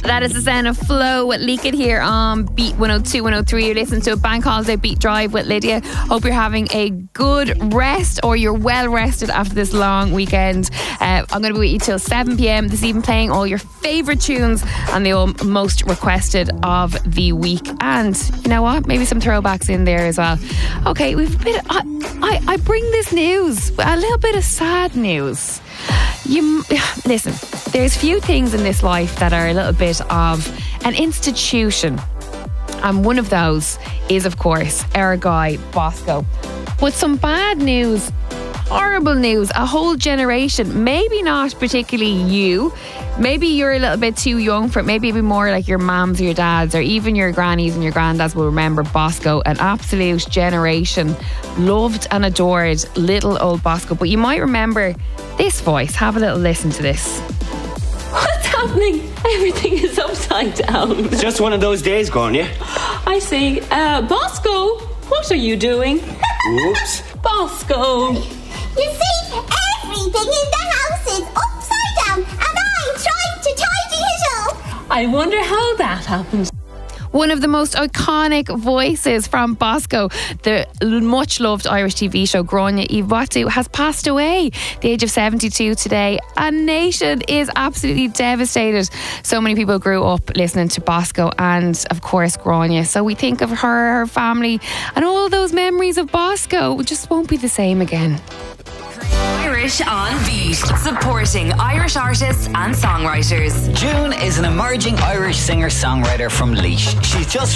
That is the sound of Flow with Leak It here on Beat 102, 103. You're listening to a Bank Holiday Beat Drive with Lydia. Hope you're having a good rest, or you're well rested after this long weekend. I'm going to be with you till 7 p.m. this evening, playing all your favourite tunes and the most requested of the week. And you know what? Maybe some throwbacks in there as well. Okay, we've a bit. I bring this news, a little bit of sad news. Listen, there's few things in this life that are a little bit of an institution, and one of those is, of course, our guy Bosco. But some bad news, horrible news. A whole generation, maybe not particularly you, maybe you're a little bit too young for it, maybe it'd be more like your mums or your dads or even your grannies and your granddads will remember Bosco. An absolute generation loved and adored little old Bosco. But you might remember this voice. Have a little listen to this. What's happening? Everything is upside down. It's just one of those days, Grania. I see. Bosco, what are you doing? Whoops. Bosco. You see, everything in the house is upside down, and I'm trying to tidy it up. I wonder how that happened. One of the most iconic voices from Bosco, the much loved Irish TV show Grania Ivatu, has passed away at the age of 72 today. A nation is absolutely devastated. So many people grew up listening to Bosco and, of course, Grania. So we think of her family, and all those memories of Bosco just won't be the same again. Irish on Beat, supporting Irish artists and songwriters. June is an emerging Irish singer-songwriter from Laois. She's just